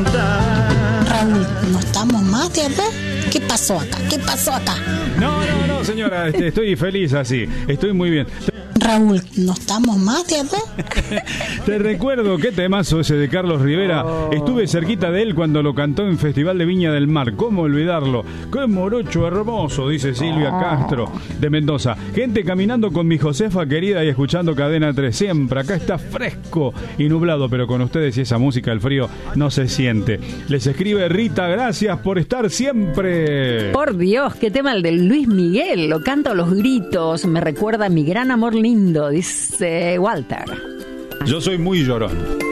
Raúl, ¿no estamos más de acá? ¿Qué pasó acá? ¿Qué pasó acá? No, señora, estoy feliz así, estoy muy bien. Raúl, ¿no estamos más de acá? Te recuerdo qué temazo ese de Carlos Rivera. Estuve cerquita de él cuando lo cantó en Festival de Viña del Mar. ¿Cómo olvidarlo? ¡Qué morocho hermoso! Dice Silvia Castro de Mendoza. Gente caminando con mi Josefa querida y escuchando Cadena 3 siempre. Acá está fresco y nublado, pero con ustedes y esa música el frío no se siente. Les escribe Rita, gracias por estar siempre. Por Dios, qué tema el de Luis Miguel. Lo canto a los gritos. Me recuerda a mi gran amor lindo, dice Walter. Yo soy muy llorón.